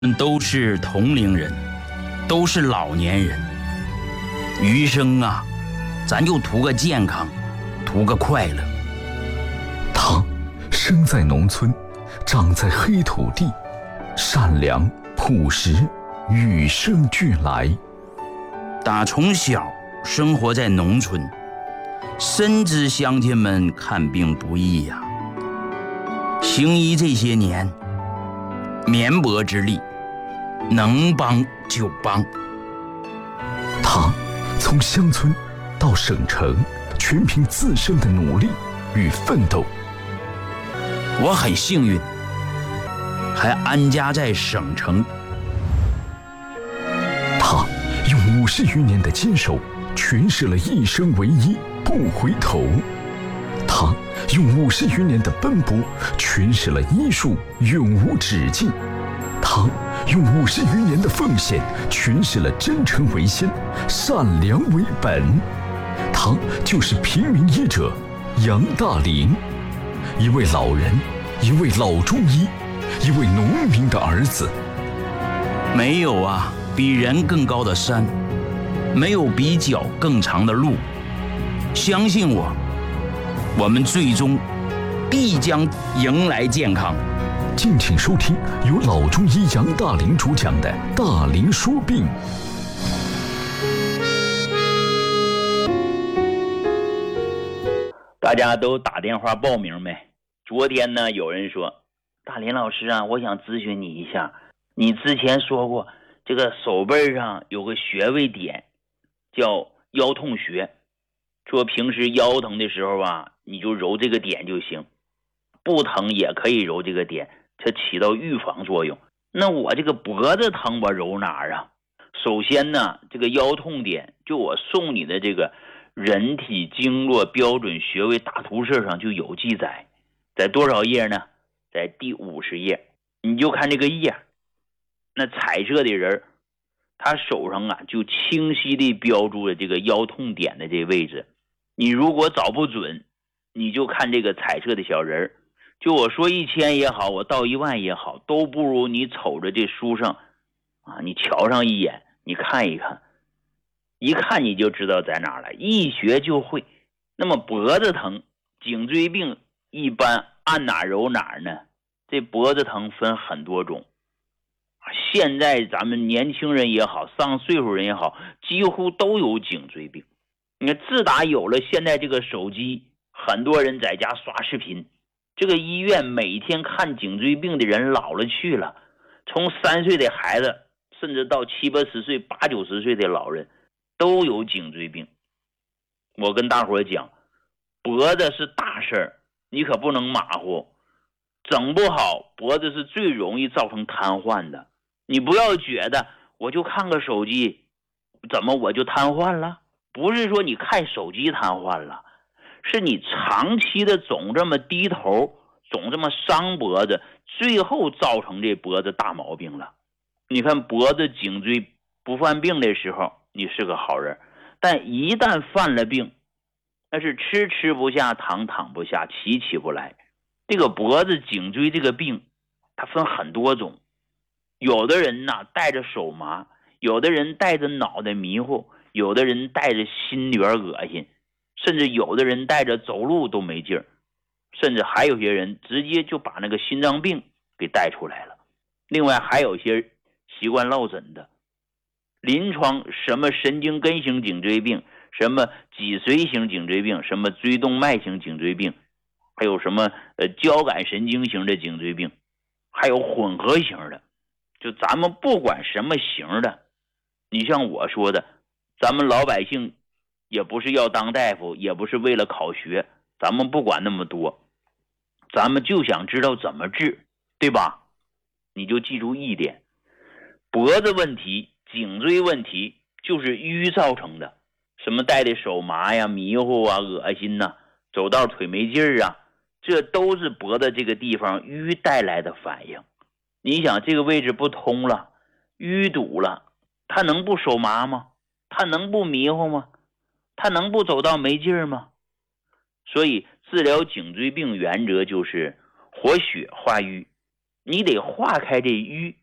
都是同龄人，都是老年人，余生啊，咱就图个健康，图个快乐。 他生在农村，长在黑土地，善良朴实，与生俱来。 打从小生活在农村，深知乡亲们看病不易呀。行医这些年，绵薄之力，能帮就帮。 他从乡村到省城，全凭自身的努力与奋斗。 我很幸运，还安家在省城。 他用50余年的坚守，诠释了一生为一，不回头。他用50余年的奔波，诠释了医术永无止境。他用50余年的奉献，诠释了真诚为先，善良为本。他就是平民医者杨大林，一位老人，一位老中医，一位农民的儿子。 没有啊，比人更高的山，没有比脚更长的路。相信我，我们最终必将迎来健康。 敬请收听由老中医杨大林主讲的《大林说病》。 大家都打电话报名没？昨天呢，有人说，大林老师啊，我想咨询你一下，你之前说过这个手背上有个穴位点叫腰痛穴，说平时腰疼的时候啊，你就揉这个点就行，不疼也可以揉这个点，它起到预防作用。那我这个脖子疼，我揉哪儿啊？首先呢，这个腰痛点就我送你的这个人体经络标准穴位大图册上就有记载，在多少页呢？在第50页。你就看这个页，那彩色的人他手上啊就清晰地标注了这个腰痛点的这位置。你如果找不准，你就看这个彩色的小人，就我说1000也好，我到10000也好，都不如你瞅着这书上啊，你瞧上一眼，你看一看，一看你就知道在哪了，一学就会。那么脖子疼、颈椎病一般按哪揉哪呢？这脖子疼分很多种，现在咱们年轻人也好，上岁数人也好，几乎都有颈椎病。你看，自打有了现在这个手机，很多人在家刷视频，这个医院每天看颈椎病的人老了去了，从3岁的孩子，甚至到70、80岁、80、90岁的老人都有颈椎病。我跟大伙讲，脖子是大事儿，你可不能马虎，整不好脖子是最容易造成瘫痪的。你不要觉得我就看个手机，怎么我就瘫痪了？不是说你看手机瘫痪了，是你长期的总这么低头，总这么伤脖子，最后造成这脖子大毛病了。你看脖子颈椎不犯病的时候，你是个好人，但一旦犯了病，那是吃不下，躺不下，起不来。这个脖子颈椎这个病它分很多种，有的人呢带着手麻，有的人带着脑袋迷糊，有的人带着心里边恶心，甚至有的人带着走路都没劲儿，甚至还有些人直接就把那个心脏病给带出来了。另外还有些习惯落枕的，临床什么神经根型颈椎病，什么脊髓型颈椎病，什么椎动脉型颈椎病，还有什么交感神经型的颈椎病，还有混合型的。就咱们不管什么型的，你像我说的，咱们老百姓也不是要当大夫，也不是为了考学，咱们不管那么多，咱们就想知道怎么治，对吧？你就记住一点，脖子问题、颈椎问题就是瘀造成的，什么带的手麻呀、迷糊啊、恶心呐、走道腿没劲儿啊，这都是脖子这个地方瘀带来的反应。你想这个位置不通了，淤堵了，它能不手麻吗？它能不迷糊吗？它能不走道没劲儿吗？所以治疗颈椎病原则就是活血化瘀，你得化开这瘀，